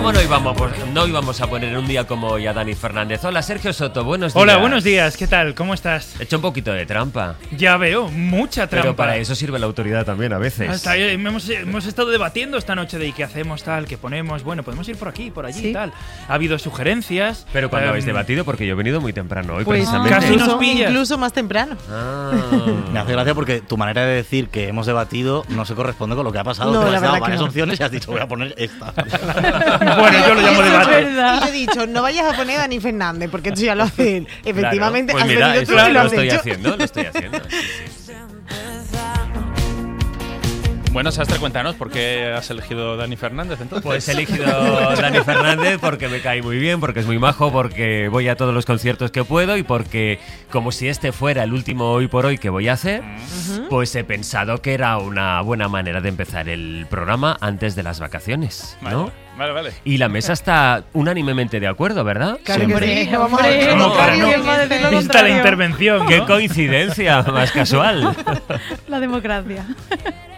¿Cómo no íbamos a poner un día como hoy a Dani Fernández? Hola, Sergio Soto, buenos días. Hola, buenos días, ¿qué tal? ¿Cómo estás? He hecho un poquito de trampa. Ya veo, mucha trampa. Pero para eso sirve la autoridad también a veces. Hemos estado debatiendo esta noche de qué hacemos, tal, qué ponemos. Bueno, podemos ir por aquí, por allí y tal. Ha habido sugerencias. Pero cuando habéis debatido, porque yo he venido muy temprano hoy, pues precisamente. casi nos pillas. Incluso más temprano. Me hace gracia porque tu manera de decir que hemos debatido no se corresponde con lo que ha pasado. No, te la has dado verdad que varias no. opciones y has dicho voy a poner esta. Bueno, yo lo llamo debate. Y yo he dicho, no vayas a poner a Dani Fernández, porque eso ya lo hace él. Efectivamente, Claro. Pues has mira, venido eso tú y lo lo has estoy hecho. haciendo. Sí, sí. Bueno, Sastre, cuéntanos, ¿por qué has elegido Dani Fernández entonces? Pues he elegido Dani Fernández porque me cae muy bien, porque es muy majo, porque voy a todos los conciertos que puedo y porque, como si este fuera el último hoy por hoy que voy a hacer, pues he pensado que era una buena manera de empezar el programa antes de las vacaciones, ¿no? Vale. Y la mesa está unánimemente de acuerdo, ¿verdad? Claro que Hombre, sí, no vamos a hombre, decir lo ¿cómo contrario. que no? ¿Quién va a decir lo Vista la contrario? intervención, ¡Qué ¿no? coincidencia más casual! La democracia.